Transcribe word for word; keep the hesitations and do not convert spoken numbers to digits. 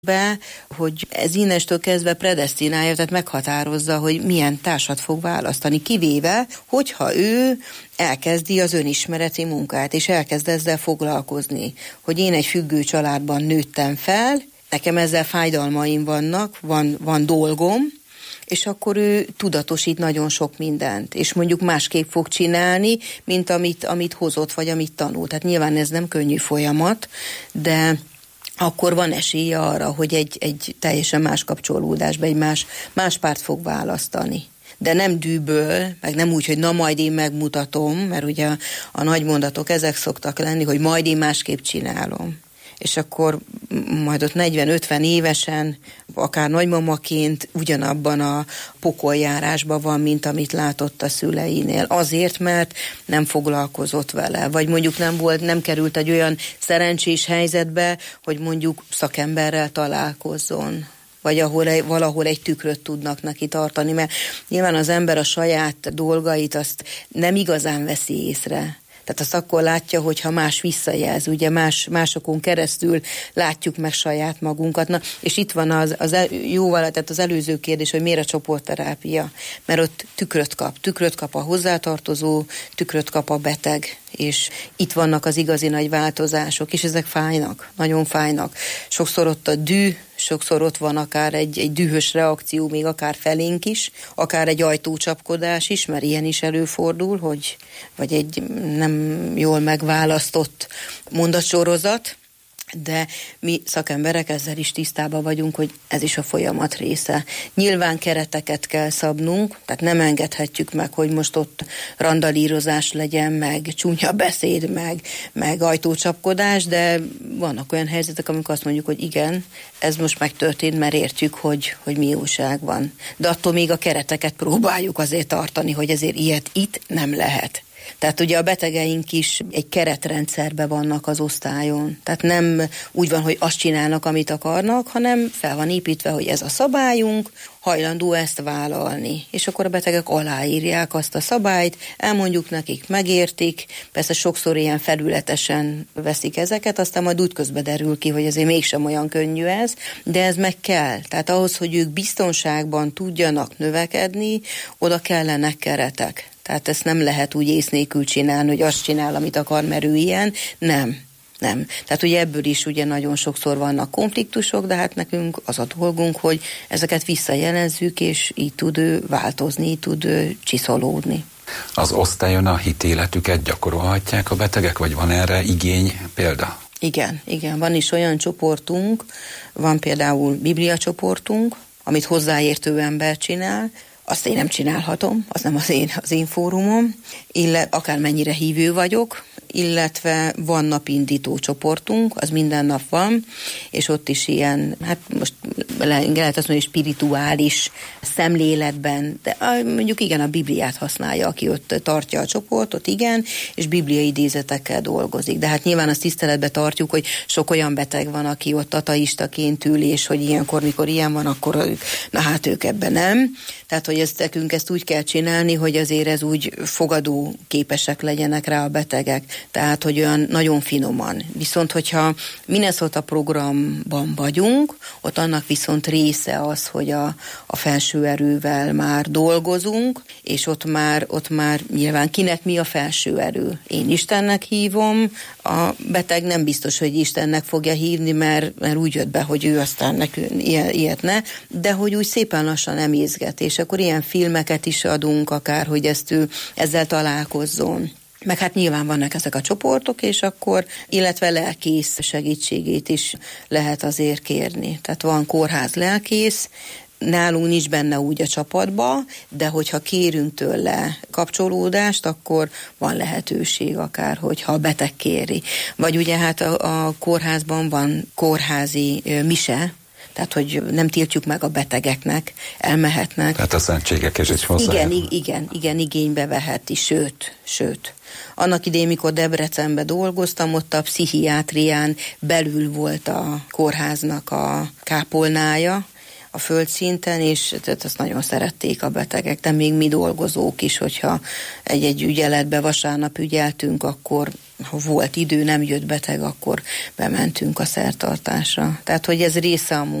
be, hogy ez innestől kezdve predesztinálja, tehát meghatározza, hogy milyen társat fog választani, kivéve, hogyha ő elkezdi az önismereti munkát, és elkezd ezzel foglalkozni, hogy én egy függő családban nőttem fel, nekem ezzel fájdalmaim vannak, van, van dolgom, és akkor ő tudatosít nagyon sok mindent, és mondjuk másképp fog csinálni, mint amit, amit hozott, vagy amit tanult. Tehát nyilván ez nem könnyű folyamat, de akkor van esélye arra, hogy egy, egy teljesen más kapcsolódásba, egy más, más párt fog választani. De nem dűből, meg nem úgy, hogy na majd én megmutatom, mert ugye a, a nagy mondatok ezek szoktak lenni, hogy majd én másképp csinálom. És akkor majd ott negyven-ötven évesen, akár nagymamaként ugyanabban a pokoljárásban van, mint amit látott a szüleinél. Azért, mert nem foglalkozott vele, vagy mondjuk nem volt, nem került egy olyan szerencsés helyzetbe, hogy mondjuk szakemberrel találkozzon, vagy ahol egy, valahol egy tükröt tudnak neki tartani, mert nyilván az ember a saját dolgait azt nem igazán veszi észre. Tehát azt akkor látja, hogyha más visszajelz, ugye más, másokon keresztül látjuk meg saját magunkat. Na, és itt van az, az el, jóval, tehát az előző kérdés, hogy miért a csoportterápia. Mert ott tükröt kap. Tükröt kap a hozzátartozó, tükröt kap a beteg, és itt vannak az igazi nagy változások, és ezek fájnak, nagyon fájnak. Sokszor ott a dű, sokszor ott van akár egy, egy dühös reakció, még akár felénk is, akár egy ajtócsapkodás is, mert ilyen is előfordul, hogy vagy egy nem jól megválasztott mondatsorozat, de mi szakemberek ezzel is tisztában vagyunk, hogy ez is a folyamat része. Nyilván kereteket kell szabnunk, tehát nem engedhetjük meg, hogy most ott randalírozás legyen, meg csúnya beszéd, meg, meg ajtócsapkodás, de vannak olyan helyzetek, amikor azt mondjuk, hogy igen, ez most megtörtént, mert értjük, hogy, hogy mi újság van. De attól még a kereteket próbáljuk azért tartani, hogy ezért ilyet itt nem lehet. Tehát ugye a betegeink is egy keretrendszerben vannak az osztályon. Tehát nem úgy van, hogy azt csinálnak, amit akarnak, hanem fel van építve, hogy ez a szabályunk, hajlandó ezt vállalni. És akkor a betegek aláírják azt a szabályt, elmondjuk nekik, megértik, persze sokszor ilyen felületesen veszik ezeket, aztán majd útközben derül ki, hogy azért mégsem olyan könnyű ez, de ez meg kell. Tehát ahhoz, hogy ők biztonságban tudjanak növekedni, oda kellenek keretek. Tehát ezt nem lehet úgy ész nélkül csinálni, hogy azt csinál, amit akar, mert ő ilyen. Nem, nem. Tehát ugye ebből is ugye nagyon sokszor vannak konfliktusok, de hát nekünk az a dolgunk, hogy ezeket visszajelezzük, és így tud ő változni, így tud ő csiszolódni. Az osztályon a hitéletüket gyakorolhatják a betegek, vagy van erre igény példa? Igen, igen. Van is olyan csoportunk, van például Biblia csoportunk, amit hozzáértő ember csinál, azt én nem csinálhatom, az nem az én, az én fórumom, illetve akármennyire hívő vagyok, illetve van napindító csoportunk, az minden nap van, és ott is ilyen, hát most lehet azt mondani, spirituális szemléletben, de mondjuk igen, a Bibliát használja, aki ott tartja a csoportot, igen, és bibliai idézetekkel dolgozik. De hát nyilván azt tiszteletbe tartjuk, hogy sok olyan beteg van, aki ott ateistaként ül, és hogy ilyenkor, mikor ilyen van, akkor ők, na hát ők ebben nem. Tehát, hogy ezt, nekünk ezt úgy kell csinálni, hogy azért ez úgy fogadó képesek legyenek rá a betegek. Tehát, hogy olyan nagyon finoman. Viszont, hogyha Minnesota programban vagyunk, ott annak viszont része az, hogy a, a felső erővel már dolgozunk, és ott már, ott már nyilván kinek mi a felső erő. Én Istennek hívom, a beteg nem biztos, hogy Istennek fogja hívni, mert, mert úgy jött be, hogy ő aztán nekünk ilyet ne, de hogy úgy szépen lassan emészget, és akkor ilyen filmeket is adunk, akár, hogy ezt ő ezzel találkozzon. Meg hát nyilván vannak ezek a csoportok, és akkor, illetve lelkész segítségét is lehet azért kérni. Tehát van kórház lelkész, nálunk nincs benne úgy a csapatba, de hogyha kérünk tőle kapcsolódást, akkor van lehetőség akár, hogyha a beteg kéri. Vagy ugye hát a, a kórházban van kórházi mise, tehát, hogy nem tiltjuk meg a betegeknek, elmehetnek. Tehát a szentségek is egy hozzá. Igen, igen, igen, igénybe veheti, sőt, sőt. Annak idején, mikor Debrecenben dolgoztam, ott a pszichiátrián belül volt a kórháznak a kápolnája, a földszinten, és tehát azt nagyon szerették a betegek, de még mi dolgozók is, hogyha egy-egy ügyeletbe vasárnap ügyeltünk, akkor ha volt idő, nem jött beteg, akkor bementünk a szertartásra. Tehát, hogy ez része a